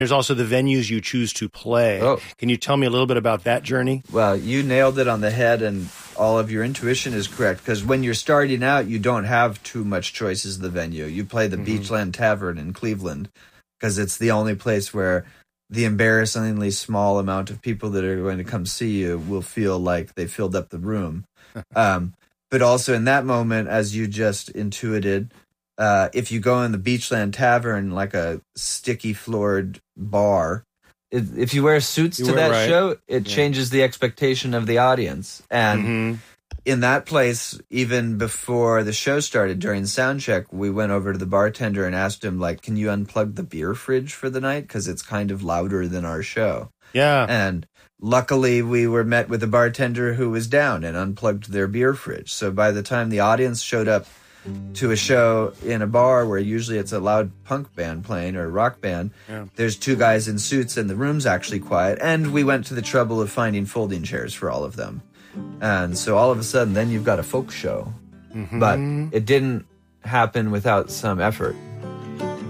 There's also the venues you choose to play. Oh. Can you tell me a little bit about that journey? Well, you nailed it on the head, and all of your intuition is correct, because when you're starting out, you don't have too much choices of the venue. You play the Beachland Tavern in Cleveland, because it's the only place where the embarrassingly small amount of people that are going to come see you will feel like they filled up the room. But also in that moment, as you just intuited, if you go in the Beachland Tavern, like a sticky floored bar, if you wear suits to that show, it changes the expectation of the audience. And in that place, even before the show started, during sound check, we went over to the bartender and asked him, like, can you unplug the beer fridge for the night? Because it's kind of louder than our show. Yeah. And luckily, we were met with a bartender who was down and unplugged their beer fridge. So by the time the audience showed up to a show in a bar where usually it's a loud punk band playing or a rock band, there's two guys in suits and the room's actually quiet. And we went to the trouble of finding folding chairs for all of them. And so all of a sudden, then you've got a folk show. But it didn't happen without some effort.